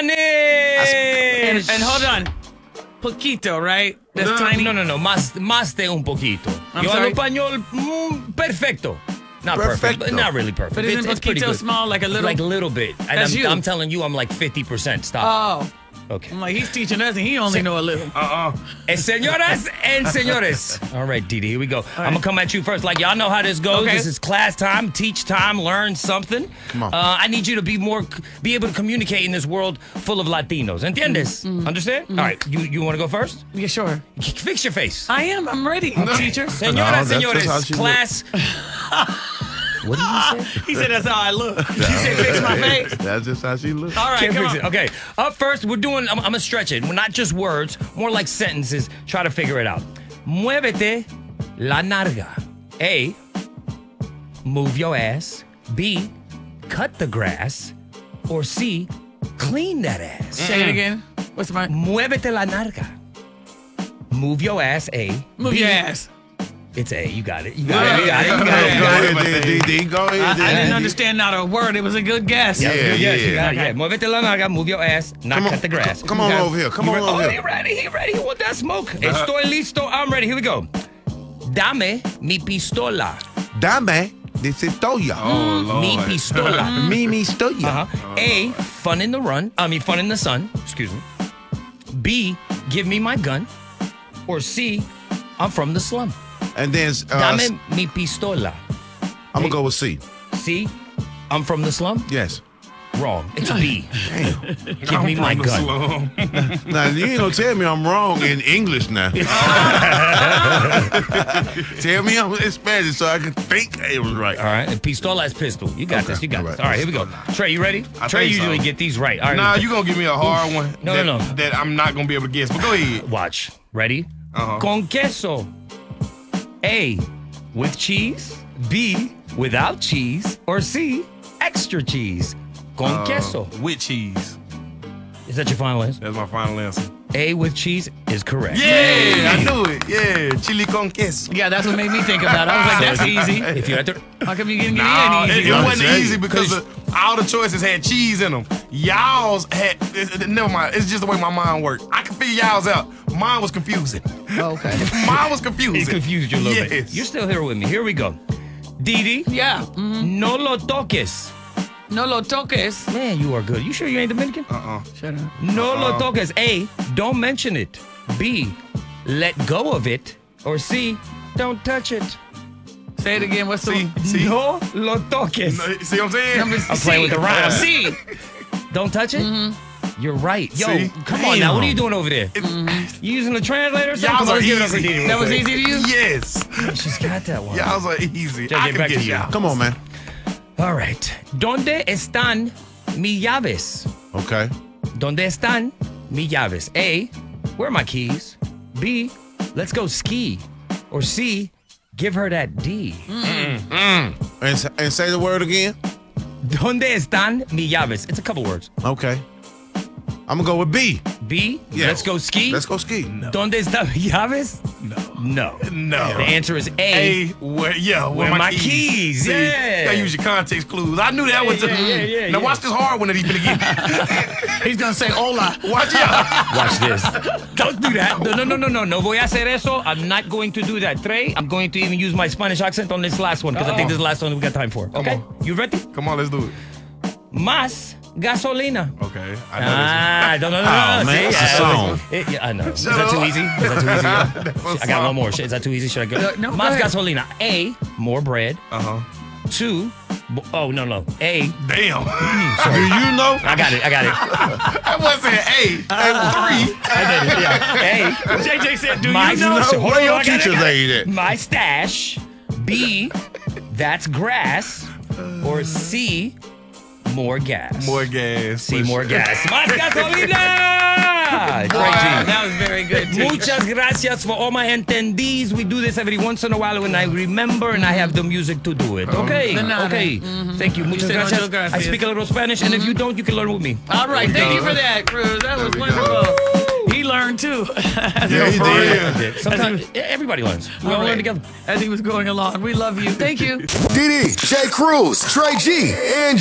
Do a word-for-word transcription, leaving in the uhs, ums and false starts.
Spanish. And, and hold on. Poquito, right? That's no, tiny. No, no, no. Más, más de un poquito. I'm Yo sorry? hablo español mm, perfecto. Not perfect, but not really perfect. But isn't it's, it's pretty poquito good. small, like a little? Like a little bit. And That's I'm, you. I'm telling you, I'm like fifty percent. Stop. Oh. Okay. I'm like, he's teaching us and he only know a little. Uh-uh. Eh, Señoras and señores. All right, Didi, here we go. I'm going to come at you first. Like, y'all know how this goes. Okay. This is class time, teach time, learn something. Come on. Uh, I need you to be more, be able to communicate in this world full of Latinos. Entiendes? Mm-hmm. Understand? All right, you, you want to go first? Yeah, sure. Fix your face. I am. I'm ready, teacher. Señoras, No, that's just how señores, she class. What did you say? He said that's how I look. He said fix my face. That's just how she looks. All right, Can't come fix on. it. Okay, up first, we're doing, I'm, I'm gonna stretch it. We're not just words, more like sentences. Try to figure it out. Muévete la narga. A, move your ass. B, cut the grass. Or C, clean that ass. Say it again. What's my... Muévete la narga. Move your ass, A. Move B, your ass. It's A. You got it. You got it. You got it. You got Go it. You got it. ahead, D D. Go ahead, I, D D. I didn't understand not a word. It was a good guess. Yeah, Yeah, yeah, yeah. you got it. Okay. Yeah, muévete la narga, move your ass, not Come on, cut the grass. come- come on Okay. over here, come You on re- over oh, here. he ready, he ready, he want that smoke. Uh-huh. Estoy listo, I'm ready. Here we go. Dame mi pistola. Dame de cetolla. Oh, Mi Lord. pistola. Mi mi stoya. Uh-huh. A, fun in the run. I mean, fun in the sun. Excuse me. B, give me my gun. Or C, I'm from the slum. And then uh, Dame mi pistola. I'm going to go with C. C, I'm from the slum. Yes. Wrong. It's B. Damn. Give me my From the gun. slum. Now, you ain't going to tell me I'm wrong in English now. Tell me I'm in Spanish so I can think it was right. All right, and pistola is pistol. You got Okay, this. You got all this. right. All right, here we go. Trey, you ready? I Trey think so. usually get these right. All right, Nah, you gonna give me a hard one. No, that, no, no. That I'm not gonna be able to guess. But go ahead. watch. Ready? Uh-huh. Con queso. A, with cheese. B, without cheese. Or C, extra cheese. Con Uh, queso. With cheese. Is that your final answer? That's my final answer. A, with cheese is correct. Yeah, I knew it. Yeah, chili con queso. Yeah, that's what made me think about it. I was like, that's easy. If you had to, How come you didn't give Nah, me it, an easy it one? wasn't tell you. easy because the, all the choices had cheese in them. Y'all's had, it, it- never mind. It's just the way my mind worked. I can figure y'all's out. Mine was confusing. Oh, okay. Mine was confusing. it confused you a little yes. bit. You're still here with me. Here we go. Didi, Yeah. Mm-hmm. no lo toques. No lo toques. Man, you are good. You sure you ain't Dominican? Uh-uh. Shut up. No lo Uh-uh. toques. A, don't mention it. B, let go of it. Or C, don't touch it. Say it again. What's the See, see, No lo toques. No, see what I'm saying? Number I'm playing with the rhyme. C. Don't touch it? You're right. Yo, See? come on now. What are you Damn. doing over there? It- You using the translator or something? Y'all's Come on, are let's give it up for easy. Didi real That was quick. easy to you? Yes. She's got that one. Y'all's are easy. Judge, I get can back to get you. y'all. Come on, man. All right. ¿Dónde están mis llaves? Okay. ¿Dónde están mis llaves? A, where are my keys? B, let's go ski. Or C, give her that D. And, s- and say the word again. ¿Dónde están mis llaves? It's a couple words. Okay. I'm going to go with B. B, Yeah. let's go ski. Let's go ski. ¿Dónde están mis llaves? No. No. No. The answer is A. A, where, yeah, where, Where my keys, See, yeah. gotta use your context clues. I knew that was the. yeah, yeah, yeah, now yeah. watch this hard one that he's gonna get. He's going to say hola. Watch out. Watch this. Don't do that. No, no, no, no, no. No voy a hacer eso. I'm not going to do that. Trey, I'm going to even use my Spanish accent on this last one because I think this is the last one we got time for. Okay? on. You ready? Come on, let's do it. Más gasolina. Okay. I know Ah, no, no, no, no. Oh, man, See? it's a Yeah, song. it- yeah, I know. Is Shut that too up. easy? Is that too easy? Yeah? That was I got song. one more. Is that too easy? Should I go? Uh, no, go Más ahead. gasolina. A, more bread. Uh huh. Two, bo- oh, no, no. A, Damn. Do you know? I got it. I got it. I wasn't A. Three. I did it. Yeah. A, J J said, do my you know? No, Hold where on, your I got it, I teacher got it. lady at? My stash. B, that's grass. Or C, more gas. More gas. C, for more sure. gas. Más gasolina! Trey G. Wow, that was very good, too. Muchas gracias for all my entendees. We do this every once in a while when I remember and I have the music to do it. Okay, De nada. okay. Thank you. Muchas say gracias. muchas gracias. I speak a little Spanish, and if you don't, you can learn with me. All right. There we Thank go. you for that, Cruz. That was we wonderful. go. He learned, too. As Yeah, he we were- did. Sometimes everybody learns. We all All learn right. together. As he was going along. We love you. Thank you. D D, Jay Cruz, Trey G, and